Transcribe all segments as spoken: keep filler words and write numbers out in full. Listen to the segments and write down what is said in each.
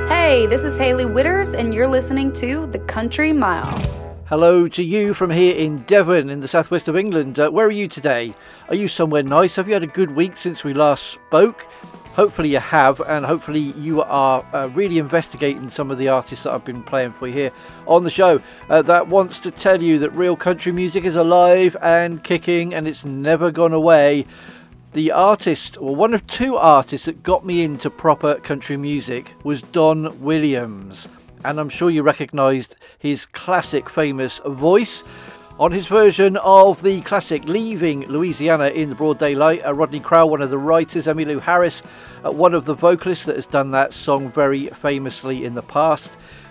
Hey, this is Haley Witters, and you're listening to The Country Mile. Hello to you from here in Devon in the southwest of England. Uh, where are you today? Are you somewhere nice? Have you had a good week since we last spoke? Hopefully you have, and hopefully you are uh, really investigating some of the artists that I've been playing for you here on the show. Uh, that wants to tell you that real country music is alive and kicking, and it's never gone away. The artist, or one of two artists that got me into proper country music was Don Williams. And I'm sure you recognised his classic famous voice on his version of the classic Leaving Louisiana in the Broad Daylight. Uh, Rodney Crowell, one of the writers, Emmylou Harris, uh, one of the vocalists that has done that song very famously in the past.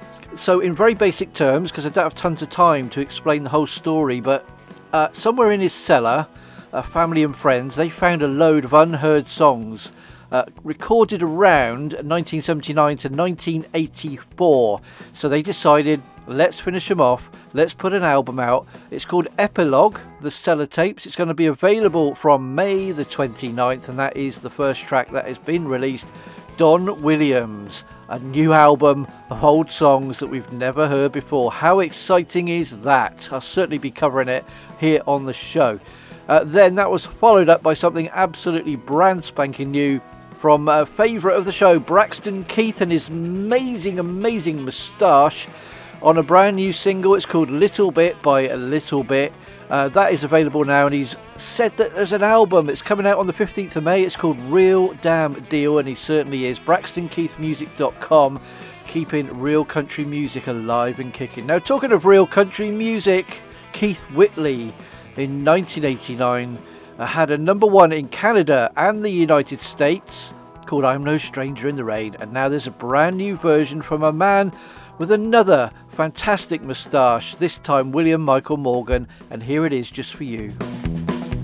So in very basic terms, because I don't have tons of time to explain the whole story, but uh, somewhere in his cellar, uh, family and friends, they found a load of unheard songs Uh, recorded around nineteen seventy-nine to nineteen eighty-four. So they decided, let's finish them off, let's put an album out. It's called Epilogue, the Cellar Tapes. It's going to be available from May the twenty-ninth, and that is the first track that has been released. Don Williams, a new album of old songs that we've never heard before. How exciting is that? I'll certainly be covering it here on the show. Uh, then that was followed up by something absolutely brand spanking new from a favourite of the show, Braxton Keith, and his amazing, amazing moustache on a brand new single. It's called Little Bit by Little Bit. Uh, that is available now, and he's said that there's an album. It's coming out on the fifteenth of May. It's called Real Damn Deal, and he certainly is. braxton keith music dot com, keeping real country music alive and kicking. Now, talking of real country music, Keith Whitley in nineteen eighty-nine uh, had a number one in Canada and the United States called I'm No Stranger in the Rain, and now there's a brand new version from a man with another fantastic moustache, this time William Michael Morgan, and here it is just for you.